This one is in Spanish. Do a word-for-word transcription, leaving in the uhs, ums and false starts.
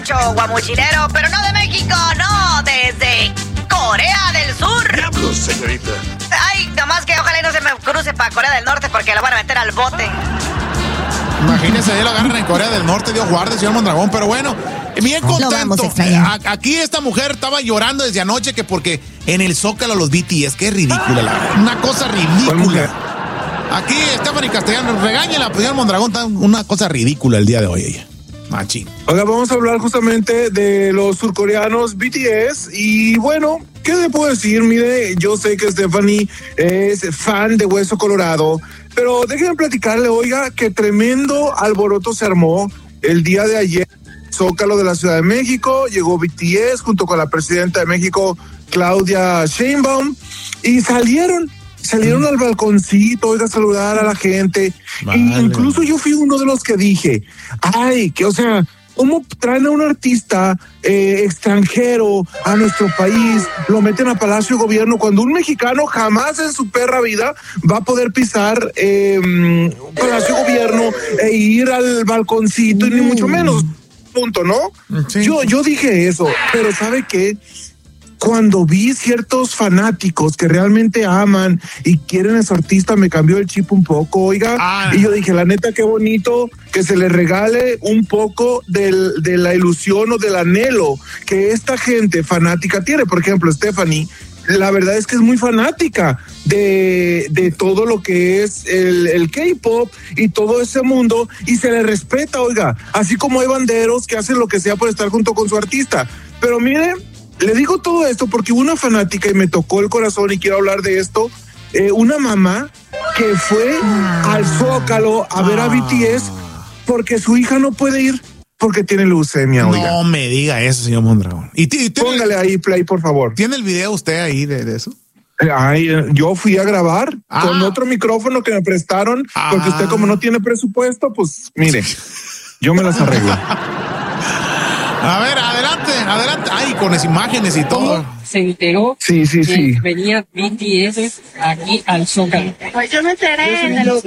rancho guamuchilero, pero no de México, no, desde Corea del Sur. Diablos, señorita. Ay, nomás que ojalá y no se me cruce para Corea del Norte porque lo van a meter al bote. Imagínese, ahí lo agarran en Corea del Norte, Dios guarde, señor Mondragón, pero bueno, bien contento. A, aquí esta mujer estaba llorando desde anoche que porque en el Zócalo los B T S, que es ridícula, la, una cosa ridícula. Aquí Stephanie Castellano, regáñela, pues, señor Mondragón, está una cosa ridícula el día de hoy ella. Machín. Oiga, vamos a hablar justamente de los surcoreanos B T S y bueno, ¿qué le puedo decir? Mire, yo sé que Stephanie es fan de Hueso Colorado, pero déjenme platicarle, oiga, que tremendo alboroto se armó el día de ayer. Zócalo de la Ciudad de México, llegó B T S junto con la presidenta de México, Claudia Sheinbaum, y salieron, salieron mm. al balconcito, oiga, a saludar a la gente. Vale. E incluso yo fui uno de los que dije, ay, que o sea, ¿cómo traen a un artista eh, extranjero a nuestro país, lo meten a Palacio de Gobierno, cuando un mexicano jamás en su perra vida va a poder pisar eh, Palacio de Gobierno e ir al balconcito, mm. y ni mucho menos, punto, ¿no? Sí. Yo, yo dije eso, pero ¿sabe qué? Cuando vi ciertos fanáticos que realmente aman y quieren a su artista, me cambió el chip un poco, oiga, ah. y yo dije, la neta, qué bonito que se le regale un poco del, de la ilusión o del anhelo que esta gente fanática tiene. Por ejemplo, Stephanie, la verdad es que es muy fanática de, de todo lo que es el, el K-pop y todo ese mundo, y se le respeta, oiga, así como hay banderos que hacen lo que sea por estar junto con su artista. Pero mire, le digo todo esto porque hubo una fanática y me tocó el corazón y quiero hablar de esto. Eh, una mamá que fue al Zócalo a ver a B T S porque su hija no puede ir porque tiene leucemia, oiga. No me diga eso, señor Mondragón. Y t- t- Póngale ahí play, por favor. ¿Tiene el video usted ahí de, de eso? Ay, yo fui a grabar ah. con otro micrófono que me prestaron ah. porque usted como no tiene presupuesto, pues mire, yo me las arreglo. A ver, adelante, adelante. Ay, con las imágenes y todo. Se enteró sí, sí, que sí. venía B T S aquí al Zócalo. Pues yo me enteré en el